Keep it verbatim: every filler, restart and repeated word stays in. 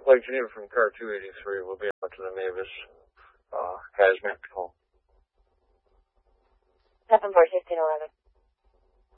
Lake Geneva from car two eighty-three will be out to the Mavis uh, hazmat call. seven four sixteen eleven.